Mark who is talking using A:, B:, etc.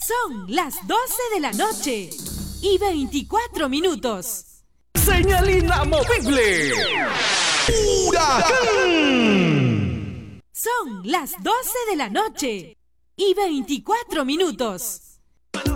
A: Son las 12 de la noche y 24 minutos.
B: Señal inamovible. ¡Huracán!
A: Son las 12 de la noche y 24 minutos.